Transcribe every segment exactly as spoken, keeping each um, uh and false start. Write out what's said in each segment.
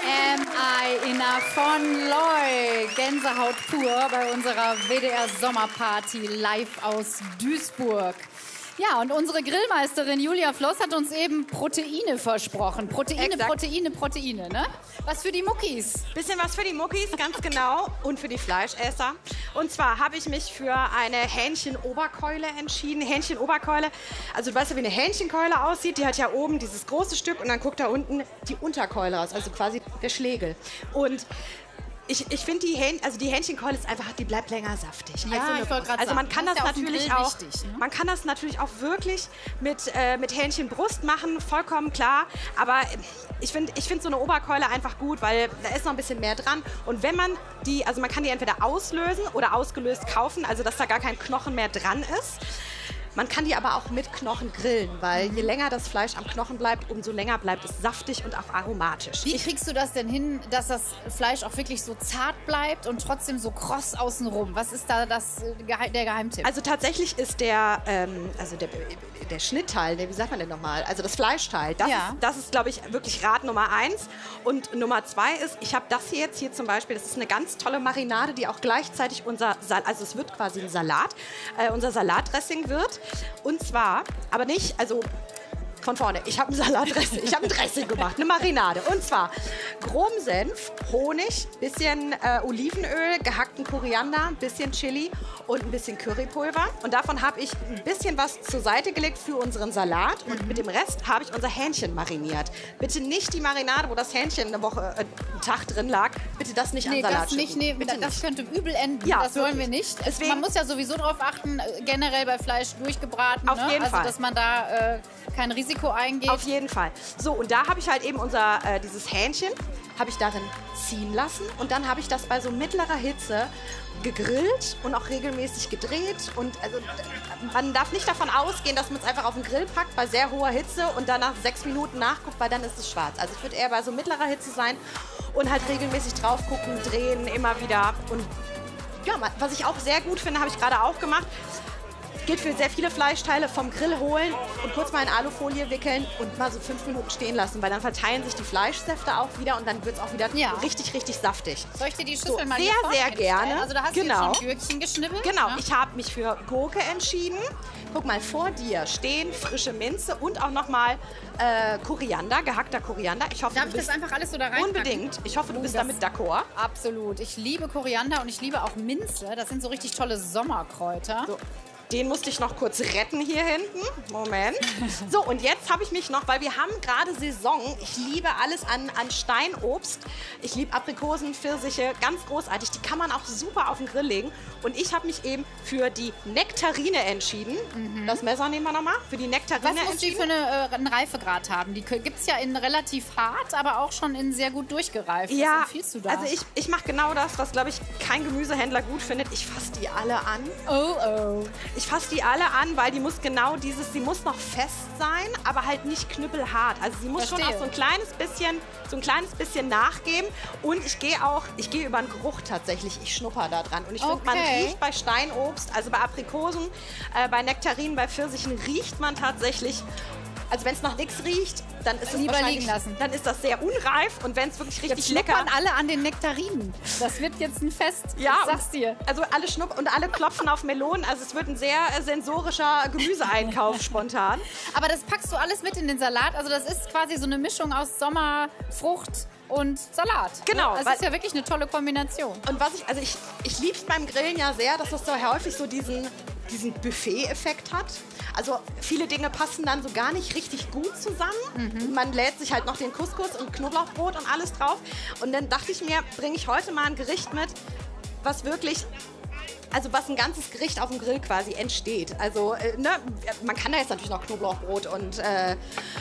Am I enough von Loy. Gänsehaut pur bei unserer W D R-Sommerparty live aus Duisburg. Ja, und unsere Grillmeisterin Julia Floss hat uns eben Proteine versprochen. Proteine, Exakt. Proteine, Proteine, ne? Was für die Muckis. Bisschen was für die Muckis, ganz genau. Und für die Fleischesser. Und zwar habe ich mich für eine Hähnchenoberkeule entschieden. Hähnchenoberkeule, also du weißt ja, wie eine Hähnchenkeule aussieht. Die hat ja oben dieses große Stück und dann guckt da unten die Unterkeule raus, also quasi der Schlegel. Und Ich, ich finde, die, Hähn, also die Hähnchenkeule ist einfach, die bleibt länger saftig. Ja, als so ich wollte gerade Also man kann sagen, das, das ist ja auf dem natürlich Grill auch, wichtig, ne? man kann das natürlich auch wirklich mit, äh, mit Hähnchenbrust machen, vollkommen klar. Aber ich finde ich find so eine Oberkeule einfach gut, weil da ist noch ein bisschen mehr dran. Und wenn man die, also man kann die entweder auslösen oder ausgelöst kaufen, also dass da gar kein Knochen mehr dran ist. Man kann die aber auch mit Knochen grillen, weil je länger das Fleisch am Knochen bleibt, umso länger bleibt es saftig und auch aromatisch. Wie kriegst du das denn hin, dass das Fleisch auch wirklich so zart bleibt und trotzdem so kross außenrum? Was ist da das, äh, Gehe- der Geheimtipp? Also tatsächlich ist der, ähm, also der, der Schnittteil, der, wie sagt man denn nochmal, also das Fleischteil, das Ja. ist, das ist glaube ich, wirklich Rat Nummer eins. Und Nummer zwei ist, ich habe das hier jetzt hier zum Beispiel, das ist eine ganz tolle Marinade, die auch gleichzeitig unser, Sal also es wird quasi ein Salat, äh, unser Salatdressing wird. Und zwar, aber nicht, also von vorne, ich habe ein Salatdressing, ich habe ein Dressing gemacht, eine Marinade. Und zwar groben Senf, Honig, bisschen äh, Olivenöl, gehackten Koriander, ein bisschen Chili und ein bisschen Currypulver. Und davon habe ich ein bisschen was zur Seite gelegt für unseren Salat. Und mit dem Rest habe ich unser Hähnchen mariniert. Bitte nicht die Marinade, wo das Hähnchen eine Woche, äh, einen Tag drin lag. Bitte das nicht Nee, an das Salat nicht, nee, Bitte das nicht. könnte übel enden. Ja, das wollen wir wirklich. nicht. Deswegen- Man muss ja sowieso darauf achten, äh, generell bei Fleisch durchgebraten. Auf ne? jeden also, Fall. dass man da äh, kein Risiko eingeht. Auf jeden Fall. So, und da habe ich halt eben unser, äh, dieses Hähnchen, habe ich darin ziehen lassen. Und dann habe ich das bei so mittlerer Hitze gegrillt und auch regelmäßig gedreht. Und also, man darf nicht davon ausgehen, dass man es einfach auf den Grill packt bei sehr hoher Hitze und dann nach sechs Minuten nachguckt, weil dann ist es schwarz. Also ich würde eher bei so mittlerer Hitze sein und halt regelmäßig drauf gucken, drehen, immer wieder. Und ja, was ich auch sehr gut finde, habe ich gerade auch gemacht. Gilt für sehr viele Fleischteile, vom Grill holen und kurz mal in Alufolie wickeln und mal so fünf Minuten stehen lassen, weil dann verteilen sich die Fleischsäfte auch wieder und dann wird es auch wieder Ja. richtig, richtig saftig. Soll ich dir die Schüssel So, mal sehr, hier vorne sehr hinstellen? gerne. Also da hast Genau. du jetzt schon Gürkchen geschnibbelt. Genau, ne? ich habe mich für Gurke entschieden. Guck mal, vor dir stehen frische Minze und auch noch mal äh, Koriander, gehackter Koriander. Ich hoffe, Darf du ich das bist einfach alles so da rein? unbedingt. Ich hoffe, du Oh, bist das- damit d'accord. Absolut. Ich liebe Koriander und ich liebe auch Minze. Das sind so richtig tolle Sommerkräuter. So. Den musste ich noch kurz retten hier hinten. Moment. So, und jetzt habe ich mich noch, weil wir haben gerade Saison. Ich liebe alles an, an Steinobst. Ich liebe Aprikosen, Pfirsiche, ganz großartig. Die kann man auch super auf den Grill legen. Und ich habe mich eben für die Nektarine entschieden. Das Messer nehmen wir nochmal. Für die Nektarine Was muss die entschieden. für eine, äh, einen Reifegrad haben? Die gibt es ja in relativ hart, aber auch schon in sehr gut durchgereift. Was Ja, empfiehlst du da? also ich, ich mache genau das, was, glaube ich, kein Gemüsehändler gut findet. Ich fasse die alle an. oh, oh. Ich fasse die alle an, weil die muss genau dieses, sie muss noch fest sein, aber halt nicht knüppelhart. Also sie muss schon Verstehe. auch so ein kleines bisschen, so ein kleines bisschen nachgeben. Und ich gehe auch, ich gehe über den Geruch tatsächlich. Ich schnupper da dran. Und ich finde, man Okay. riecht bei Steinobst, also bei Aprikosen, äh, bei Nektarinen, bei Pfirsichen riecht man tatsächlich. Also wenn es nach nichts riecht, dann ist es Lieber wahrscheinlich, liegen lassen. dann ist das sehr unreif. Und wenn es wirklich richtig Jetzt lecker schnuppern alle an den Nektarinen. Das wird jetzt ein Fest. Ja, ich sag's dir. Also alle schnupp und alle klopfen auf Melonen. Also es wird ein sehr äh, sensorischer Gemüseeinkauf spontan. Aber das packst du alles mit in den Salat. Also das ist quasi so eine Mischung aus Sommer, Frucht und Salat. Genau, Das weil- ist ja wirklich eine tolle Kombination. Und was ich, also ich, ich liebe es beim Grillen ja sehr, dass das so häufig so diesen, diesen Buffet-Effekt hat. Also viele Dinge passen dann so gar nicht richtig gut zusammen. Man lädt sich halt noch den Couscous und Knoblauchbrot und alles drauf. Und dann dachte ich mir, bringe ich heute mal ein Gericht mit, was wirklich, also was ein ganzes Gericht auf dem Grill quasi entsteht. Also äh, ne, man kann da jetzt natürlich noch Knoblauchbrot und äh,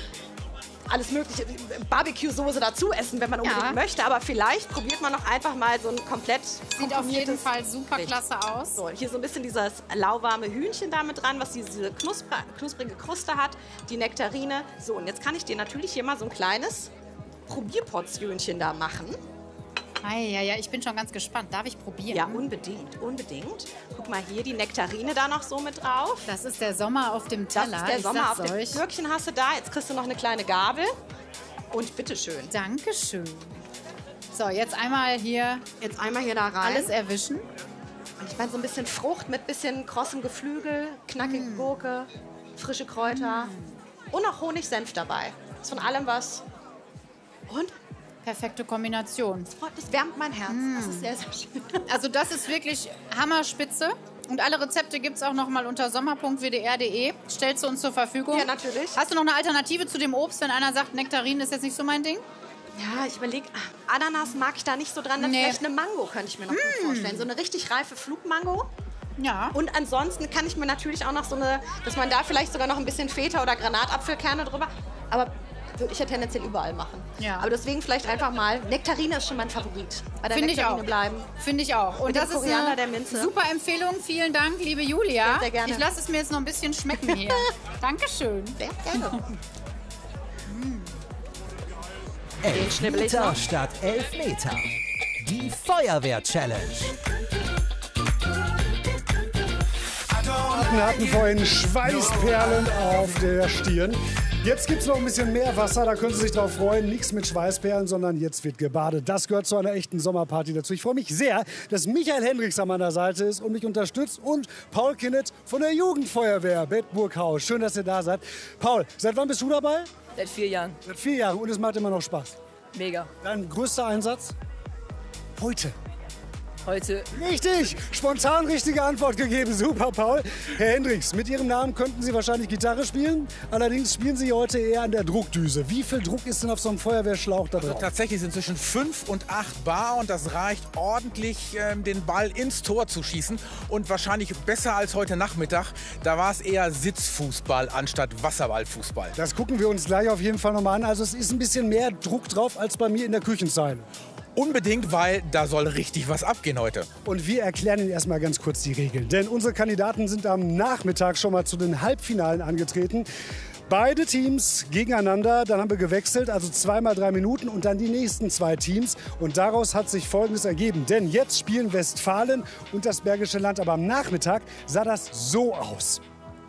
alles mögliche, Barbecue-Soße dazu essen, wenn man unbedingt Ja. möchte. Aber vielleicht probiert man noch einfach mal so ein komplett Sieht auf jeden komponiertes Fall super Gericht. klasse aus. So, hier so ein bisschen dieses lauwarme Hühnchen da mit dran, was diese knuspr knusprige Kruste hat, die Nektarine. So, und jetzt kann ich dir natürlich hier mal so ein kleines Probierportionchen da machen. Ja, ja, ich bin schon ganz gespannt. Darf ich probieren? Ja, unbedingt, unbedingt. Guck mal hier, die Nektarine da noch so mit drauf. Das ist der Sommer auf dem Das Teller. ist der ich Sommer auf sag's dem euch. Gürkchen hast du da. Jetzt kriegst du noch eine kleine Gabel. Und bitteschön. Dankeschön. So, jetzt einmal hier Jetzt einmal hier da rein. alles erwischen. Und ich meine, so ein bisschen Frucht mit bisschen krossem Geflügel, knackige mm. Gurke, frische Kräuter mm. und noch Honig-Senf dabei. Ist von allem was. Und? Perfekte Kombination. Das wärmt mein Herz. Mm. Das ist sehr, sehr schön. Also das ist wirklich Hammerspitze. Und alle Rezepte gibt es auch noch mal unter sommer punkt w d r punkt d e. Stellst du uns zur Verfügung? Ja, natürlich. Hast du noch eine Alternative zu dem Obst, wenn einer sagt, Nektarinen ist jetzt nicht so mein Ding? Ja, ich überlege, Ananas mag ich da nicht so dran. Dann nee. Vielleicht eine Mango könnte ich mir noch mm. gut vorstellen. So eine richtig reife Flugmango. Ja. Und ansonsten kann ich mir natürlich auch noch so eine, dass man da vielleicht sogar noch ein bisschen Feta oder Granatapfelkerne drüber. Aber würde ich ja tendenziell überall machen. Ja. Aber deswegen vielleicht einfach mal, Nektarine ist schon mein Favorit. Bei der Finde ich auch. Bleiben. Finde ich auch. Und Mit das dem ist eine der Minze. Super Empfehlung. Vielen Dank, liebe Julia. Sehr, sehr gerne. Ich lasse es mir jetzt noch ein bisschen schmecken hier. Dankeschön. Sehr gerne. elf Meter statt elf Meter. Die Feuerwehr-Challenge. Wir hatten vorhin Schweißperlen auf der Stirn. Jetzt gibt es noch ein bisschen mehr Wasser, da können Sie sich drauf freuen. Nichts mit Schweißperlen, sondern jetzt wird gebadet. Das gehört zu einer echten Sommerparty dazu. Ich freue mich sehr, dass Michael Hendricks an meiner Seite ist und mich unterstützt. Und Paul Kinnett von der Jugendfeuerwehr Bedburghaus. Schön, dass ihr da seid. Paul, seit wann bist du dabei? Seit vier Jahren. Seit vier Jahren und es macht immer noch Spaß. Mega. Dein größter Einsatz? Heute. Heute. Richtig! Spontan richtige Antwort gegeben. Super, Paul. Herr Hendricks, mit Ihrem Namen könnten Sie wahrscheinlich Gitarre spielen. Allerdings spielen Sie heute eher an der Druckdüse. Wie viel Druck ist denn auf so einem Feuerwehrschlauch da drauf? Also tatsächlich sind zwischen fünf und acht Bar und das reicht ordentlich, ähm, den Ball ins Tor zu schießen. Und wahrscheinlich besser als heute Nachmittag. Da war es eher Sitzfußball anstatt Wasserballfußball. Das gucken wir uns gleich auf jeden Fall nochmal an. Also es ist ein bisschen mehr Druck drauf als bei mir in der Küchenzeile. Unbedingt, weil da soll richtig was abgehen heute. Und wir erklären Ihnen erstmal ganz kurz die Regeln. Denn unsere Kandidaten sind am Nachmittag schon mal zu den Halbfinalen angetreten. Beide Teams gegeneinander, dann haben wir gewechselt, also zweimal drei Minuten und dann die nächsten zwei Teams. Und daraus hat sich Folgendes ergeben. Denn jetzt spielen Westfalen und das Bergische Land. Aber am Nachmittag sah das so aus.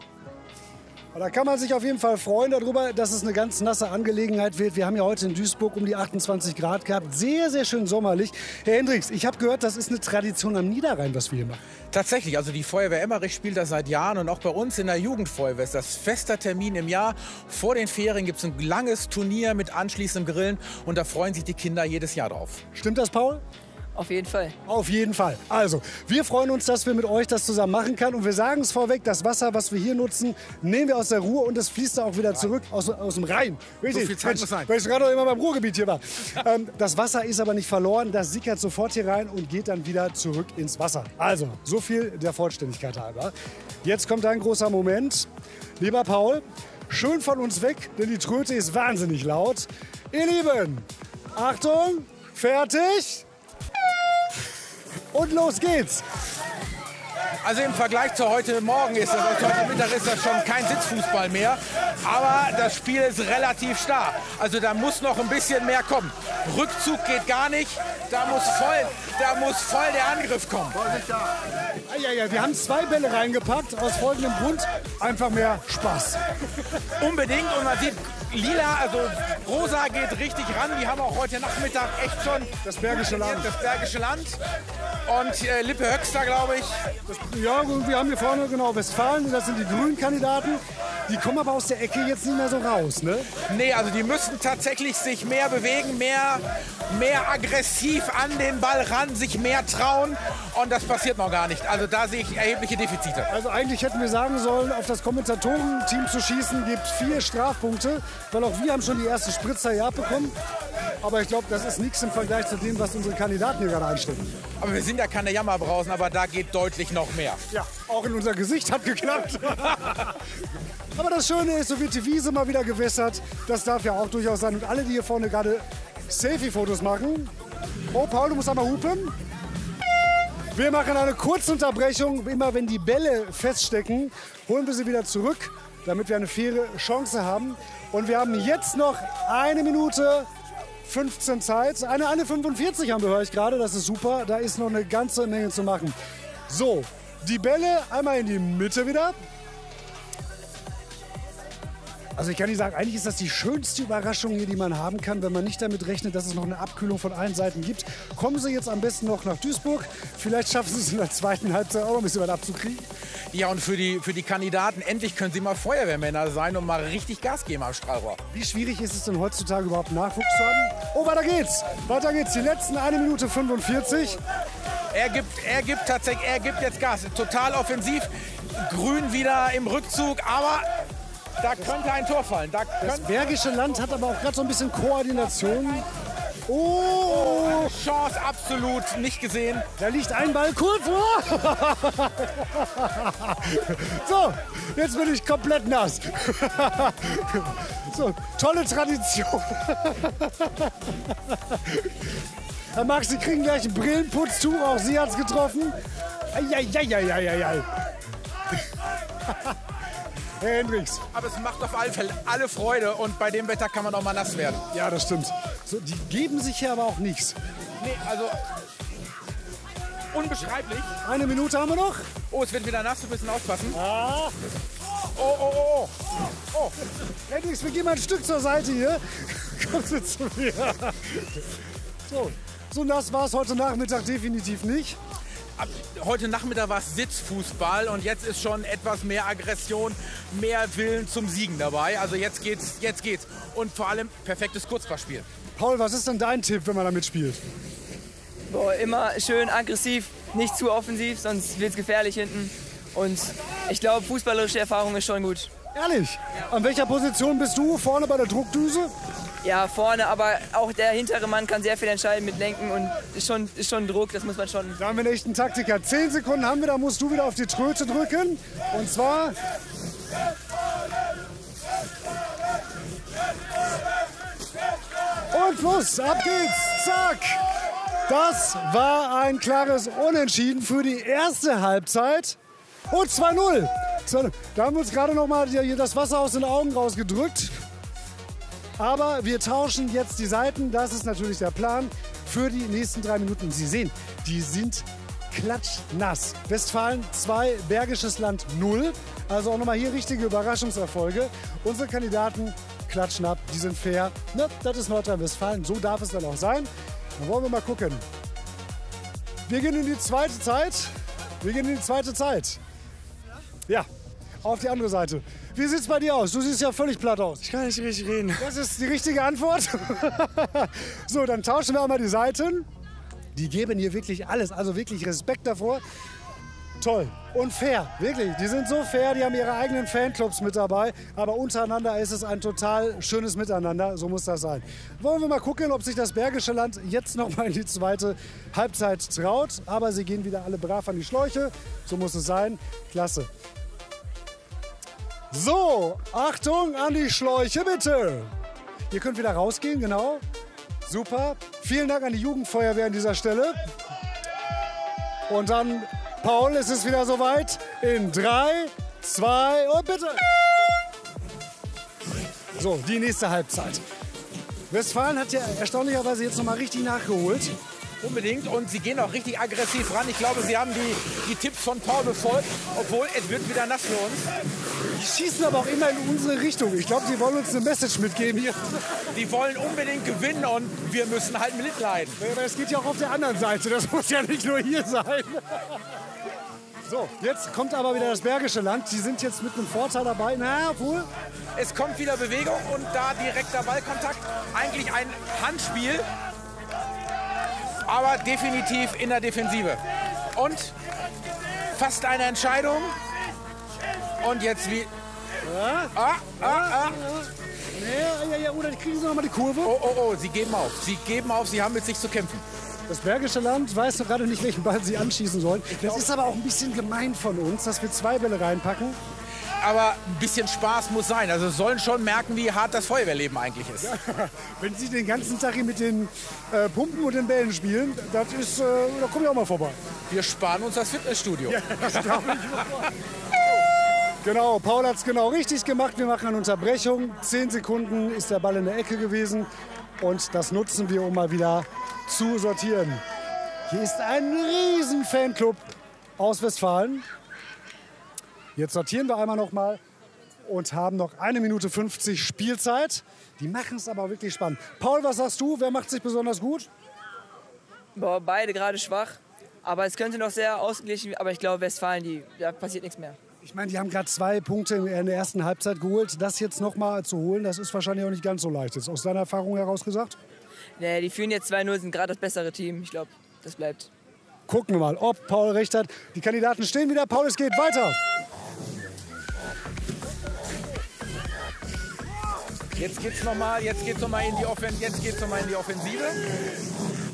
Da kann man sich auf jeden Fall freuen darüber, dass es eine ganz nasse Angelegenheit wird. Wir haben ja heute in Duisburg um die achtundzwanzig Grad gehabt. Sehr, sehr schön sommerlich. Herr Hendricks, ich habe gehört, das ist eine Tradition am Niederrhein, was wir hier machen. Tatsächlich, also die Feuerwehr Emmerich spielt das seit Jahren und auch bei uns in der Jugendfeuerwehr ist das fester Termin im Jahr. Vor den Ferien gibt es ein langes Turnier mit anschließendem Grillen und da freuen sich die Kinder jedes Jahr drauf. Stimmt das, Paul? Auf jeden Fall. Auf jeden Fall. Also, wir freuen uns, dass wir mit euch das zusammen machen können. Und wir sagen es vorweg, das Wasser, was wir hier nutzen, nehmen wir aus der Ruhr und es fließt da auch wieder zurück aus, aus dem Rhein. Richtig? So viel Zeit muss sein. Weil ich gerade noch immer beim Ruhrgebiet hier war. ähm, das Wasser ist aber nicht verloren. Das sickert sofort hier rein und geht dann wieder zurück ins Wasser. Also, so viel der Vollständigkeit halber. Jetzt kommt ein großer Moment. Lieber Paul, schön von uns weg, denn die Tröte ist wahnsinnig laut. Ihr Lieben, Achtung, fertig. Und los geht's! Also im Vergleich zu heute Morgen ist das, heute Mittag ist das schon kein Sitzfußball mehr. Aber das Spiel ist relativ starr. Also da muss noch ein bisschen mehr kommen. Rückzug geht gar nicht. Da muss voll, da muss voll der Angriff kommen. Ja, ja, wir haben zwei Bälle reingepackt. Aus folgendem Grund. Einfach mehr Spaß. Unbedingt. Und man sieht, lila, also rosa geht richtig ran. Die haben auch heute Nachmittag echt schon das Bergische Land. Das Bergische Land. Und äh, Lippe Höxter, glaube ich. Das, ja, und wir haben hier vorne genau Westfalen. Das sind die grünen Kandidaten. Die kommen aber aus der Ecke jetzt nicht mehr so raus, ne? Nee, also die müssen tatsächlich sich mehr bewegen, mehr, mehr aggressiv an den Ball ran, sich mehr trauen. Und das passiert noch gar nicht. Also da sehe ich erhebliche Defizite. Also eigentlich hätten wir sagen sollen, auf das Kommentatorenteam zu schießen gibt vier Strafpunkte. Weil auch wir haben schon die erste Spritzer hier abbekommen. Aber ich glaube, das ist nichts im Vergleich zu dem, was unsere Kandidaten hier gerade einstellen. Aber wir sind ja keine Jammerbrausen, aber da geht deutlich noch mehr. Ja, auch in unser Gesicht hat geklappt. Aber das Schöne ist, so wird die Wiese mal wieder gewässert. Das darf ja auch durchaus sein. Und alle, die hier vorne gerade Selfie-Fotos machen. Oh, Paul, du musst einmal hupen. Wir machen eine Kurzunterbrechung. Immer wenn die Bälle feststecken, holen wir sie wieder zurück, damit wir eine faire Chance haben. Und wir haben jetzt noch eine Minute fünfzehn Zeit. Eine, eine fünfundvierzig haben wir, höre ich gerade. Das ist super. Da ist noch eine ganze Menge zu machen. So, die Bälle einmal in die Mitte wieder. Also ich kann nicht sagen, eigentlich ist das die schönste Überraschung hier, die man haben kann, wenn man nicht damit rechnet, dass es noch eine Abkühlung von allen Seiten gibt. Kommen Sie jetzt am besten noch nach Duisburg. Vielleicht schaffen Sie es in der zweiten Halbzeit auch noch ein bisschen was abzukriegen. Ja, und für die, für die Kandidaten, endlich können sie mal Feuerwehrmänner sein und mal richtig Gas geben am Strahlrohr. Wie schwierig ist es denn heutzutage überhaupt Nachwuchs zu haben? Oh, weiter geht's. Weiter geht's. Die letzten eine Minute fünfundvierzig. Er gibt, er gibt tatsächlich, er gibt jetzt Gas. Total offensiv. Grün wieder im Rückzug, aber da könnte ein Tor fallen. Da Das Bergische Land hat aber auch gerade so ein bisschen Koordination. Oh, Chance absolut nicht gesehen. da liegt ein Ball kurz. Oh. So, jetzt bin ich komplett nass. So, tolle Tradition. Herr Max, Sie kriegen gleich ein Brillenputztuch. Auch Sie hat's getroffen. Eieieiei. Herr Hendricks. Aber es macht auf alle Fälle alle Freude und bei dem Wetter kann man auch mal nass werden. Ja, das stimmt. So, die geben sich hier aber auch nichts. Nee, also unbeschreiblich. Eine Minute haben wir noch. Oh, es wird wieder nass, wir müssen aufpassen. Ah. Oh, oh, oh, oh. Hendricks, wir gehen mal ein Stück zur Seite hier. Kommen Sie zu mir. So, so nass war es heute Nachmittag definitiv nicht. Ab heute Nachmittag war es Sitzfußball und jetzt ist schon etwas mehr Aggression, mehr Willen zum Siegen dabei. Also jetzt geht's, jetzt geht's. Und vor allem perfektes Kurzpassspiel. Paul, was ist denn dein Tipp, wenn man da mitspielt? Boah, immer schön aggressiv, nicht zu offensiv, sonst wird es gefährlich hinten. Und ich glaube, fußballerische Erfahrung ist schon gut. Ehrlich? An welcher Position bist du? Vorne bei der Druckdüse? Ja, vorne, aber auch der hintere Mann kann sehr viel entscheiden mit Lenken und ist schon, ist schon Druck, das muss man schon. Da haben wir einen echten Taktiker. Zehn Sekunden haben wir, da musst du wieder auf die Tröte drücken. Und zwar... Und Schluss, ab geht's, zack. Das war ein klares Unentschieden für die erste Halbzeit. Und zwei null. Da haben wir uns gerade noch mal das Wasser aus den Augen rausgedrückt. Aber wir tauschen jetzt die Seiten, das ist natürlich der Plan für die nächsten drei Minuten. Sie sehen, die sind klatschnass. Westfalen zwei, Bergisches Land null. Also auch nochmal hier richtige Überraschungserfolge. Unsere Kandidaten klatschnapp, die sind fair. Ne, das ist Nordrhein-Westfalen, so darf es dann auch sein. Dann wollen wir mal gucken. Wir gehen in die zweite Zeit. Wir gehen in die zweite Zeit. Ja, auf die andere Seite. Wie sieht's bei dir aus? Du siehst ja völlig platt aus. Ich kann nicht richtig reden. Das ist die richtige Antwort. So, dann tauschen wir einmal die Seiten. Die geben hier wirklich alles, also wirklich Respekt davor. Toll und fair, wirklich. Die sind so fair, die haben ihre eigenen Fanclubs mit dabei. Aber untereinander ist es ein total schönes Miteinander, so muss das sein. Wollen wir mal gucken, ob sich das Bergische Land jetzt noch mal in die zweite Halbzeit traut. Aber sie gehen wieder alle brav an die Schläuche, so muss es sein. Klasse. So, Achtung an die Schläuche, bitte. Ihr könnt wieder rausgehen, genau. Super. Vielen Dank an die Jugendfeuerwehr an dieser Stelle. Und dann, Paul, es ist wieder soweit. In drei, zwei und bitte. So, die nächste Halbzeit. Westfalen hat ja erstaunlicherweise jetzt noch mal richtig nachgeholt. Unbedingt und sie gehen auch richtig aggressiv ran. Ich glaube, sie haben die, die Tipps von Paul befolgt, obwohl es wird wieder nass für uns. Die schießen aber auch immer in unsere Richtung. Ich glaube, die wollen uns eine Message mitgeben hier. Die wollen unbedingt gewinnen und wir müssen halt mitleiden. Aber es geht ja auch auf der anderen Seite. Das muss ja nicht nur hier sein. So, jetzt kommt aber wieder das Bergische Land. Die sind jetzt mit einem Vorteil dabei. Na, obwohl. Es kommt wieder Bewegung und da direkter Ballkontakt. Eigentlich ein Handspiel. Aber definitiv in der Defensive. Und fast eine Entscheidung. Und jetzt wie... Ja. Ah, ah, ah. Ja, ja, ja, oder kriegen sie noch mal die Kurve? Oh, oh, oh, sie geben auf. Sie geben auf, sie haben mit sich zu kämpfen. Das Bergische Land weiß doch gerade nicht, welchen Ball sie anschießen sollen. Das ist aber auch ein bisschen gemein von uns, dass wir zwei Bälle reinpacken. Aber ein bisschen Spaß muss sein. Also sollen schon merken, wie hart das Feuerwehrleben eigentlich ist. Ja, wenn sie den ganzen Tag hier mit den äh, Pumpen und den Bällen spielen, das ist, äh, da komme ich auch mal vorbei. Wir sparen uns das Fitnessstudio. Ja, das glaube ich. Genau, Paul hat es genau richtig gemacht. Wir machen eine Unterbrechung. Zehn Sekunden ist der Ball in der Ecke gewesen. Und das nutzen wir, um mal wieder zu sortieren. Hier ist ein riesen Fanclub aus Westfalen. Jetzt sortieren wir einmal noch mal. und haben noch eine Minute fünfzig Spielzeit. Die machen es aber wirklich spannend. Paul, was sagst du? Wer macht sich besonders gut? Boah, beide gerade schwach. Aber es könnte noch sehr ausgeglichen, aber ich glaube, Westfalen, die, da passiert nichts mehr. Ich meine, die haben gerade zwei Punkte in der ersten Halbzeit geholt. Das jetzt noch mal zu holen, das ist wahrscheinlich auch nicht ganz so leicht. Ist aus deiner Erfahrung heraus gesagt? Nee, die führen jetzt zwei null, sind gerade das bessere Team. Ich glaube, das bleibt. Gucken wir mal, ob Paul recht hat. Die Kandidaten stehen wieder. Paul, es geht weiter. Jetzt geht's noch mal, jetzt geht's noch mal in die Offen- jetzt geht's noch mal in die Offensive.